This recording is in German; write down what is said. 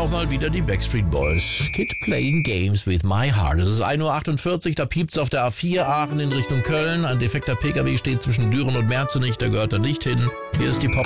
auch mal wieder die Backstreet Boys. Kid Playing Games with My Heart. Es ist 1:48 Uhr, da piept's auf der A4 Aachen in Richtung Köln. Ein defekter PKW steht zwischen Düren und Merzenich, da gehört er nicht hin. Hier ist die Pop